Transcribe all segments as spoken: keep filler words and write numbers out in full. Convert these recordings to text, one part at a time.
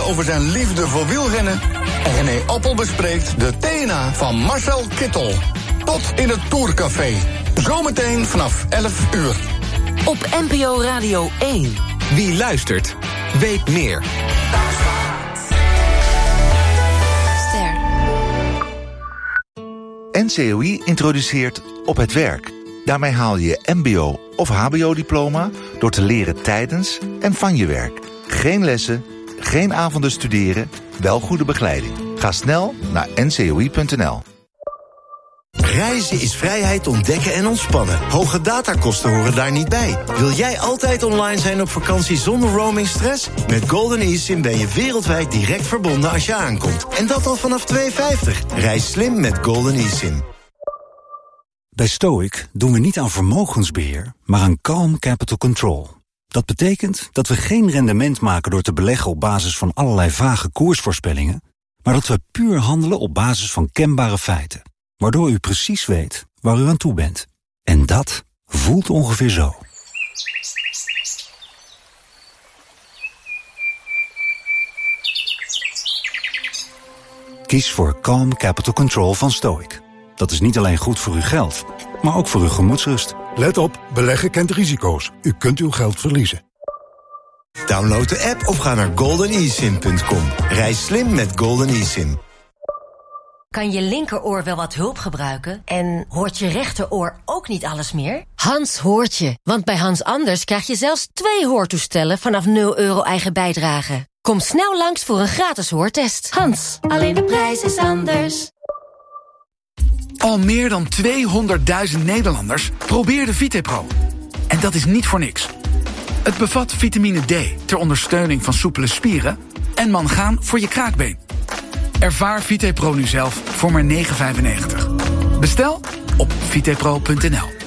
over zijn liefde voor wielrennen. En René Appel bespreekt de T N A van Marcel Kittel. Tot in het Tourcafé. Zometeen vanaf elf uur. Op N P O Radio één. Wie luistert, weet meer. Ster. N C O I introduceert Op het Werk. Daarmee haal je je mbo- of hbo-diploma door te leren tijdens en van je werk. Geen lessen, geen avonden studeren, wel goede begeleiding. Ga snel naar n c o i punt n l. Reizen is vrijheid ontdekken en ontspannen. Hoge datakosten horen daar niet bij. Wil jij altijd online zijn op vakantie zonder roamingstress? Met Golden eSIM ben je wereldwijd direct verbonden als je aankomt. En dat al vanaf twee euro vijftig. Reis slim met Golden eSIM. Bij Stoic doen we niet aan vermogensbeheer, maar aan calm capital control. Dat betekent dat we geen rendement maken door te beleggen op basis van allerlei vage koersvoorspellingen, maar dat we puur handelen op basis van kenbare feiten, waardoor u precies weet waar u aan toe bent. En dat voelt ongeveer zo. Kies voor Calm Capital Control van Stoic. Dat is niet alleen goed voor uw geld, maar ook voor uw gemoedsrust. Let op, beleggen kent risico's. U kunt uw geld verliezen. Download de app of ga naar golden e sim punt com. Reis slim met Golden eSIM. Kan je linkeroor wel wat hulp gebruiken? En hoort je rechteroor ook niet alles meer? Hans hoort je, want bij Hans Anders krijg je zelfs twee hoortoestellen vanaf nul euro eigen bijdrage. Kom snel langs voor een gratis hoortest. Hans, alleen de prijs is anders. Al meer dan tweehonderdduizend Nederlanders probeerden VitePro. En dat is niet voor niks. Het bevat vitamine D ter ondersteuning van soepele spieren en mangaan voor je kraakbeen. Ervaar VitePro nu zelf voor maar negen euro vijfennegentig. Bestel op vitepro punt n l.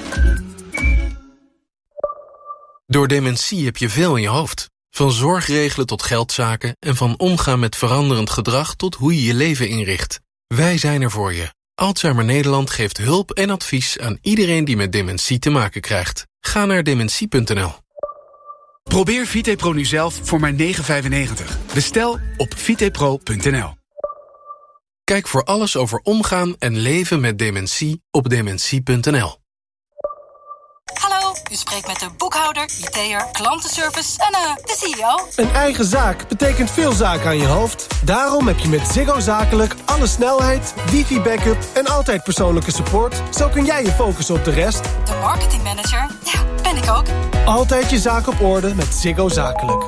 Door dementie heb je veel in je hoofd. Van zorgregelen tot geldzaken en van omgaan met veranderend gedrag tot hoe je je leven inricht. Wij zijn er voor je. Alzheimer Nederland geeft hulp en advies aan iedereen die met dementie te maken krijgt. Ga naar dementie punt n l. Probeer VitePro nu zelf voor maar negen euro vijfennegentig. Bestel op vitepro punt n l. Kijk voor alles over omgaan en leven met dementie op dementie punt n l. Hallo, u spreekt met de boekhouder, I T'er, klantenservice en uh, de C E O. Een eigen zaak betekent veel zaken aan je hoofd. Daarom heb je met Ziggo Zakelijk alle snelheid, wifi-backup en altijd persoonlijke support. Zo kun jij je focussen op de rest. De marketingmanager, ja, ben ik ook. Altijd je zaak op orde met Ziggo Zakelijk.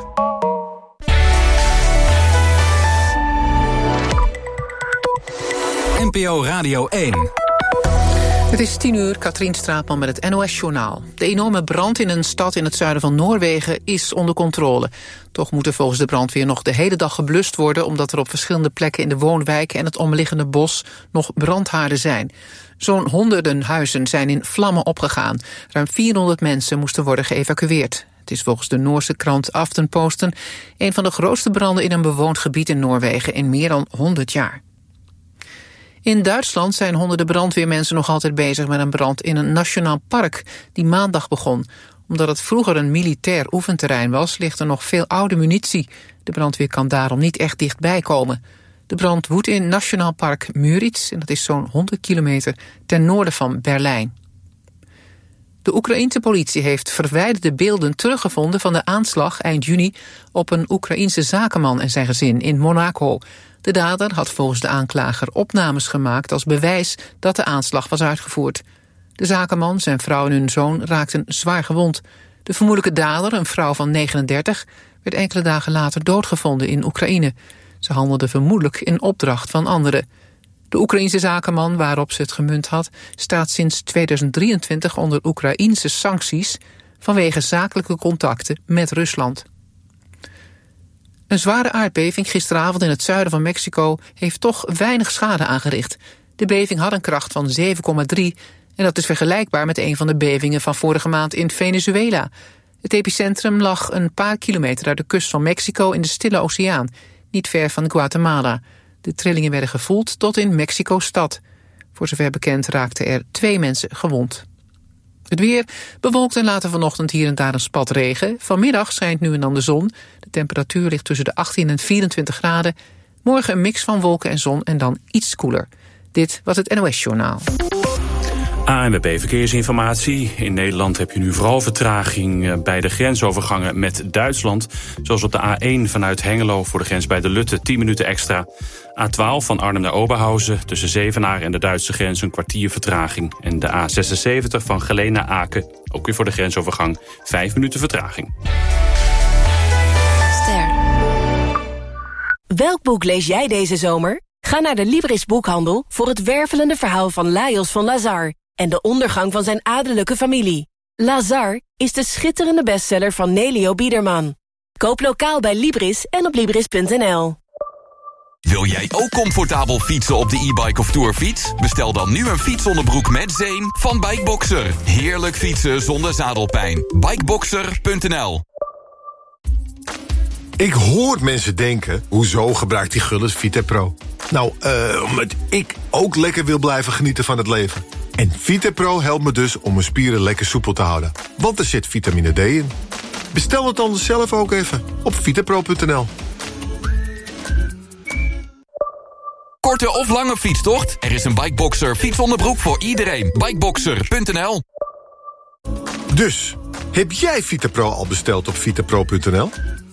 N P O Radio één. Het is tien uur, Katrien Straatman met het N O S-journaal. De enorme brand in een stad in het zuiden van Noorwegen is onder controle. Toch moet er volgens de brandweer nog de hele dag geblust worden, omdat er op verschillende plekken in de woonwijken en het omliggende bos nog brandhaarden zijn. Zo'n honderden huizen zijn in vlammen opgegaan. Ruim vierhonderd mensen moesten worden geëvacueerd. Het is volgens de Noorse krant Aftenposten een van de grootste branden in een bewoond gebied in Noorwegen in meer dan honderd jaar. In Duitsland zijn honderden brandweermensen nog altijd bezig met een brand in een nationaal park die maandag begon. Omdat het vroeger een militair oefenterrein was, ligt er nog veel oude munitie. De brandweer kan daarom niet echt dichtbij komen. De brand woedt in Nationaal Park Müritz en dat is zo'n honderd kilometer ten noorden van Berlijn. De Oekraïense politie heeft verwijderde beelden teruggevonden van de aanslag eind juni op een Oekraïense zakenman en zijn gezin in Monaco. De dader had volgens de aanklager opnames gemaakt als bewijs dat de aanslag was uitgevoerd. De zakenman, zijn vrouw en hun zoon raakten zwaar gewond. De vermoedelijke dader, een vrouw van negenendertig, werd enkele dagen later doodgevonden in Oekraïne. Ze handelde vermoedelijk in opdracht van anderen. De Oekraïense zakenman waarop ze het gemunt had, staat sinds tweeduizend drieëntwintig onder Oekraïense sancties vanwege zakelijke contacten met Rusland. Een zware aardbeving gisteravond in het zuiden van Mexico heeft toch weinig schade aangericht. De beving had een kracht van zeven komma drie en dat is vergelijkbaar met een van de bevingen van vorige maand in Venezuela. Het epicentrum lag een paar kilometer uit de kust van Mexico in de Stille Oceaan, niet ver van Guatemala. De trillingen werden gevoeld tot in Mexico-stad. Voor zover bekend raakten er twee mensen gewond. Het weer bewolkt en later vanochtend hier en daar een spat regen. Vanmiddag schijnt nu en dan de zon. De temperatuur ligt tussen de achttien en vierentwintig graden. Morgen een mix van wolken en zon en dan iets koeler. Dit was het N O S-journaal. A N W B Verkeersinformatie. In Nederland heb je nu vooral vertraging bij de grensovergangen met Duitsland. Zoals op de A één vanuit Hengelo voor de grens bij de Lutte tien minuten extra. A twaalf van Arnhem naar Oberhausen tussen Zevenaar en de Duitse grens een kwartier vertraging. En de A zesenzeventig van Geleen naar Aken, ook weer voor de grensovergang, vijf minuten vertraging. Ster. Welk boek lees jij deze zomer? Ga naar de Libris Boekhandel voor het wervelende verhaal van Lajos van Lazar en de ondergang van zijn adellijke familie. Lazar is de schitterende bestseller van Nelio Biederman. Koop lokaal bij Libris en op libris punt n l. Wil jij ook comfortabel fietsen op de e-bike of tourfiets? Bestel dan nu een fietsonderbroek met zeem van Bikeboxer. Heerlijk fietsen zonder zadelpijn. Bikeboxer punt n l. Ik hoor mensen denken, hoezo gebruikt die Gullis VitaPro? Nou, uh, omdat ik ook lekker wil blijven genieten van het leven. En VitaPro helpt me dus om mijn spieren lekker soepel te houden. Want er zit vitamine D in. Bestel het dan zelf ook even op vitapro punt n l. Korte of lange fietstocht? Er is een Bikeboxer fietsonderbroek voor iedereen. Bikeboxer punt n l. Dus, heb jij VitaPro al besteld op vitapro punt n l?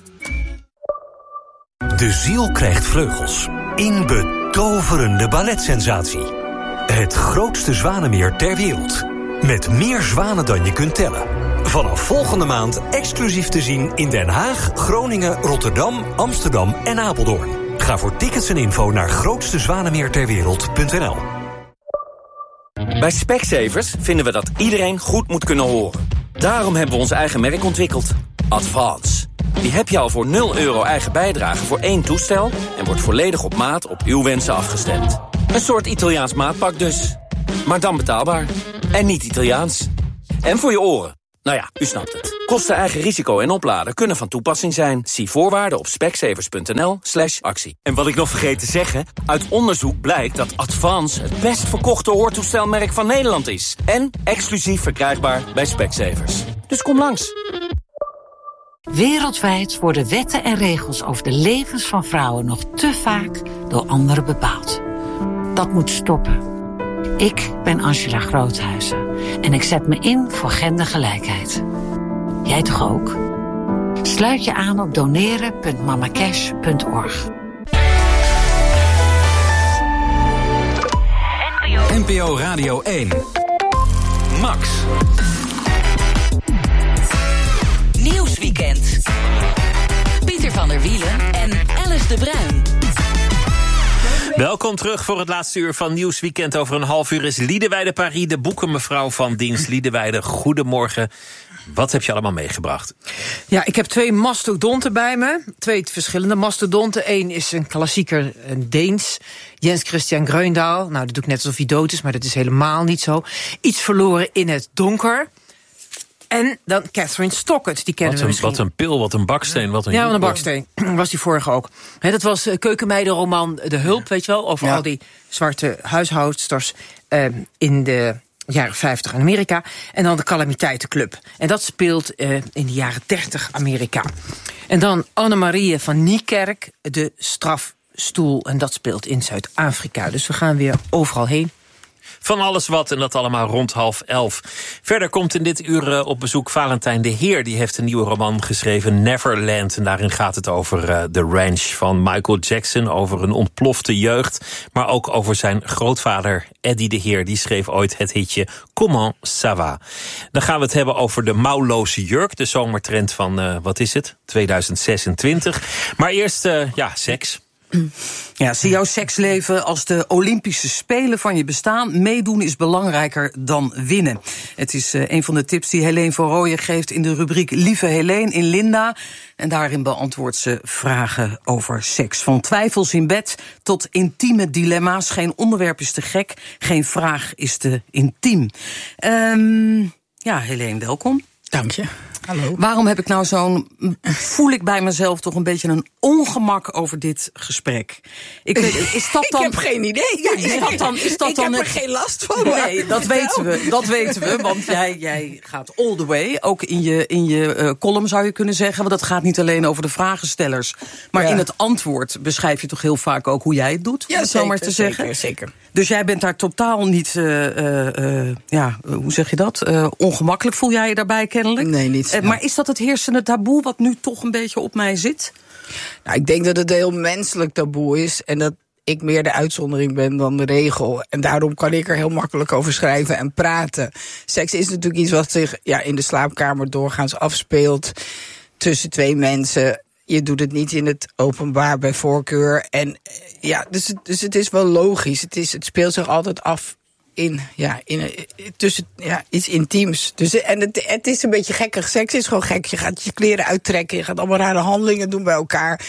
De ziel krijgt vleugels. In betoverende balletsensatie. Het grootste zwanenmeer ter wereld. Met meer zwanen dan je kunt tellen. Vanaf volgende maand exclusief te zien in Den Haag, Groningen, Rotterdam, Amsterdam en Apeldoorn. Ga voor tickets en info naar grootste zwanenmeer ter wereld punt n l. Bij Specsavers vinden we dat iedereen goed moet kunnen horen. Daarom hebben we ons eigen merk ontwikkeld. Advance. Die heb je al voor nul euro eigen bijdrage voor één toestel en wordt volledig op maat op uw wensen afgestemd. Een soort Italiaans maatpak dus. Maar dan betaalbaar. En niet Italiaans. En voor je oren. Nou ja, u snapt het. Kosten, eigen risico en opladen kunnen van toepassing zijn. Zie voorwaarden op specsavers punt n l slash actie. En wat ik nog vergeet te zeggen, uit onderzoek blijkt dat Advance het best verkochte hoortoestelmerk van Nederland is. En exclusief verkrijgbaar bij Specsavers. Dus kom langs. Wereldwijd worden wetten en regels over de levens van vrouwen nog te vaak door anderen bepaald. Dat moet stoppen. Ik ben Angela Groothuizen en ik zet me in voor gendergelijkheid. Jij toch ook? Sluit je aan op doneren punt mamacash punt org. N P O Radio één. Max. Nieuwsweekend. Pieter van der Wielen en Alice de Bruin. Welkom terug voor het laatste uur van Nieuwsweekend. Over een half uur is Liedewijde Paris, de boekenmevrouw van dienst. Liedewijde, goedemorgen. Wat heb je allemaal meegebracht? Ja, ik heb twee mastodonten bij me. Twee verschillende mastodonten. Eén is een klassieker, een Deens. Jens Christian Grøndahl. Nou, dat doe ik net alsof hij dood is, maar dat is helemaal niet zo. Iets verloren in het donker. En dan Catherine Stockett, die kennen wat we een, misschien. Wat een pil, wat een baksteen, wat een... Ja, wat een baksteen. Was die vorige ook. He, dat was uh, keukenmeidenroman De Hulp, weet je wel? Over ja. al die zwarte huishoudsters uh, in de jaren vijftig in Amerika. En dan de Calamiteitenclub. En dat speelt uh, in de jaren dertig Amerika. En dan Annemarie van Niekerk, De Strafstoel. En dat speelt in Zuid-Afrika. Dus we gaan weer overal heen. Van alles wat en dat allemaal rond half elf. Verder komt in dit uur uh, op bezoek Valentijn de Heer. Die heeft een nieuwe roman geschreven, Neverland. En daarin gaat het over uh, de ranch van Michael Jackson. Over een ontplofte jeugd. Maar ook over zijn grootvader Eddie de Heer. Die schreef ooit het hitje Comment ça va. Dan gaan we het hebben over de mouwloze jurk. De zomertrend van, uh, wat is het? tweeduizend zesentwintig. Maar eerst, uh, ja, seks. Ja, zie jouw seksleven als de Olympische Spelen van je bestaan. Meedoen is belangrijker dan winnen. Het is uh, een van de tips die Helene van Rooyen geeft in de rubriek Lieve Helene in Linda. En daarin beantwoordt ze vragen over seks. Van twijfels in bed tot intieme dilemma's. Geen onderwerp is te gek, geen vraag is te intiem. Um, ja, Helene, welkom. Dank je. Hallo. Waarom heb ik nou zo'n... voel ik bij mezelf toch een beetje een ongemak over dit gesprek? Ik weet, is dat dan... ik heb geen idee. Ja, is dat dan, is dat ik dan heb het... er geen last van. Nee, dat weten we. Dat weten we, want jij, jij gaat all the way. Ook in je, in je uh, column zou je kunnen zeggen. Want dat gaat niet alleen over de vragenstellers. Maar ja. in het antwoord beschrijf je toch heel vaak ook hoe jij het doet. Ja, om het zo maar te zeker, zeggen. zeker. Dus jij bent daar totaal niet, uh, uh, uh, ja, hoe zeg je dat? Uh, ongemakkelijk voel jij je daarbij kennelijk? Nee, niet. Uh, maar is dat het heersende taboe wat nu toch een beetje op mij zit? Nou, ik denk dat het een heel menselijk taboe is. En dat ik meer de uitzondering ben dan de regel. En daarom kan ik er heel makkelijk over schrijven en praten. Seks is natuurlijk iets wat zich ja, in de slaapkamer doorgaans afspeelt tussen twee mensen. Je doet het niet in het openbaar bij voorkeur. En ja, dus het, dus het is wel logisch. Het, is, het speelt zich altijd af in, ja, in, tussen ja, iets intiems. Dus, en het, het is een beetje gekkig. Seks is gewoon gek. Je gaat je kleren uittrekken. Je gaat allemaal rare handelingen doen bij elkaar.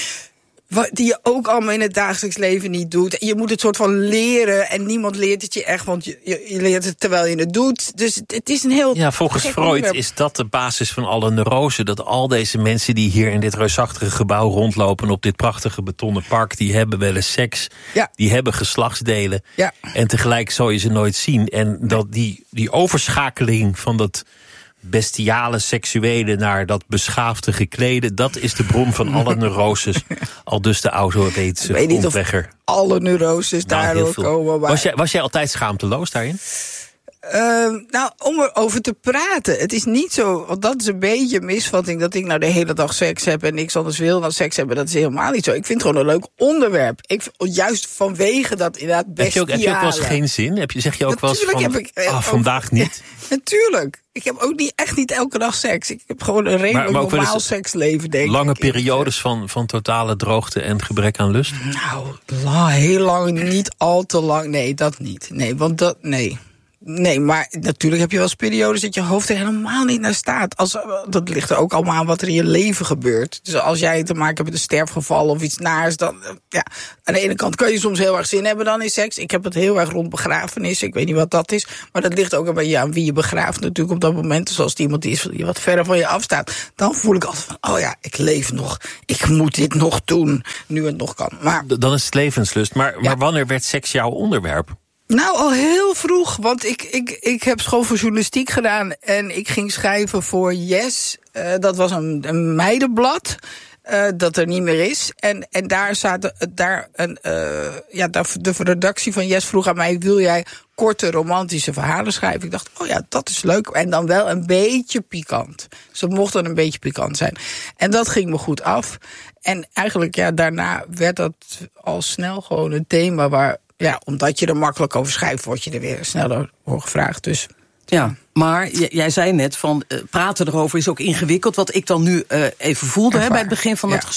Die je ook allemaal in het dagelijks leven niet doet. Je moet het soort van leren en niemand leert het je echt, want je, je, je leert het terwijl je het doet. Dus het, het is een heel... Ja, volgens Freud onderwerp. Is dat de basis van alle neurose. Dat al deze mensen die hier in dit reusachtige gebouw rondlopen op dit prachtige betonnen park, die hebben wel eens seks. Ja. Die hebben geslachtsdelen. Ja. En tegelijk zal je ze nooit zien. En dat die, die overschakeling van dat bestiale, seksuele naar dat beschaafde geklede, dat is de bron van alle neuroses. Al dus de auto-ethische grondlegger. Alle neuroses nou, daardoor komen. Maar... Was, jij, was jij altijd schaamteloos daarin? Uh, nou, om erover te praten. Het is niet zo, want dat is een beetje een misvatting, dat ik nou de hele dag seks heb en niks anders wil dan seks hebben. Dat is helemaal niet zo. Ik vind het gewoon een leuk onderwerp. Ik, juist vanwege dat inderdaad bestiale. Heb je ook, heb je ook wel eens geen zin? Heb je, zeg je ook wel eens van, heb ik, oh, vandaag niet? Natuurlijk. Ik heb ook niet, echt niet elke dag seks. Ik heb gewoon een redelijk maar, maar normaal seksleven, denk lange ik. Lange periodes van, van totale droogte en gebrek aan lust? Nou, lang, heel lang, niet al te lang. Nee, dat niet. Nee, want dat, nee. Nee, maar natuurlijk heb je wel eens periodes dat je hoofd er helemaal niet naar staat. Als, dat ligt er ook allemaal aan wat er in je leven gebeurt. Dus als jij te maken hebt met een sterfgeval of iets naars, dan, ja, aan de ene kant kan je soms heel erg zin hebben dan in seks. Ik heb het heel erg rond begrafenissen, ik weet niet wat dat is. Maar dat ligt ook een beetje aan wie je begraaft natuurlijk op dat moment. Dus als het iemand is die wat verder van je afstaat, dan voel ik altijd van, oh ja, ik leef nog. Ik moet dit nog doen, nu het nog kan. Maar dan is het levenslust. Maar, ja. maar wanneer werd seks jouw onderwerp? Nou, al heel vroeg, want ik, ik, ik heb school voor journalistiek gedaan en ik ging schrijven voor Yes. Uh, dat was een, een meidenblad uh, dat er niet meer is. En, en daar zaten daar een, uh, ja, de redactie van Yes vroeg aan mij, wil jij korte romantische verhalen schrijven? Ik dacht, oh ja, dat is leuk. En dan wel een beetje pikant. Dus het mocht dan een beetje pikant zijn. En dat ging me goed af. En eigenlijk, ja, daarna werd dat al snel gewoon een thema waar, ja, omdat je er makkelijk over schrijft, word je er weer sneller voor gevraagd. Dus ja, maar j- jij zei net van uh, praten erover is ook ingewikkeld. Wat ik dan nu uh, even voelde hè, bij het begin van ja. het gesprek.